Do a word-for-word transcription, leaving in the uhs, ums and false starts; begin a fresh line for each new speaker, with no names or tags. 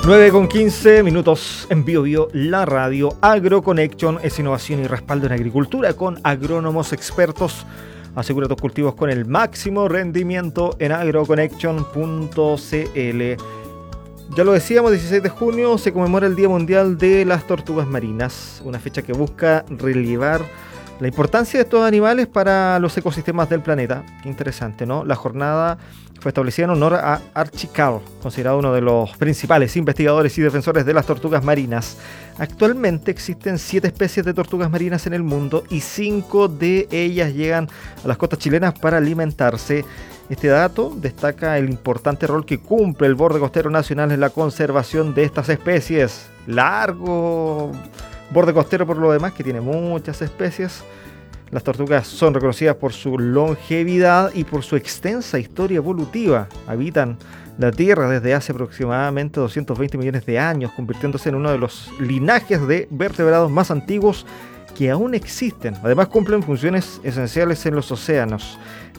nueve con quince minutos en Bio Bio, la radio. AgroConnection es innovación y respaldo en agricultura con agrónomos expertos. Asegura tus cultivos con el máximo rendimiento en agroconnection punto c l. Ya lo decíamos, dieciséis de junio se conmemora el Día Mundial de las Tortugas Marinas, una fecha que busca relevar la importancia de estos animales para los ecosistemas del planeta. Qué interesante, ¿no? La jornada fue establecida en honor a Archie Carl, considerado uno de los principales investigadores y defensores de las tortugas marinas. Actualmente existen siete especies de tortugas marinas en el mundo y cinco de ellas llegan a las costas chilenas para alimentarse. Este dato destaca el importante rol que cumple el borde costero nacional en la conservación de estas especies. Largo borde costero por lo demás, que tiene muchas especies. Las tortugas son reconocidas por su longevidad y por su extensa historia evolutiva. Habitan la Tierra desde hace aproximadamente doscientos veinte millones de años, convirtiéndose en uno de los linajes de vertebrados más antiguos que aún existen. Además, cumplen funciones esenciales en los océanos.